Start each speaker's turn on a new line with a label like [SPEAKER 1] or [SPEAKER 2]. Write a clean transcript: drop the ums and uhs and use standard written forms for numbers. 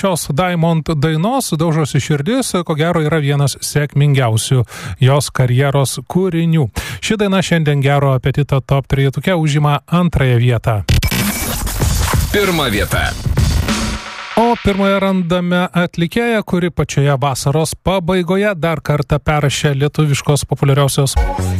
[SPEAKER 1] Šios Diamond dainos Daužosi širdis, ko gero yra vienas sėkmingiausių jos karjeros kūrinių. Ši daina šiandien Gero apetito top 3 užima 2 vietą.
[SPEAKER 2] 1 vieta.
[SPEAKER 1] O pirmoje randame atlikėją, kuri pačioje vasaros pabaigoje dar kartą perrašė lietuviškos populiariausios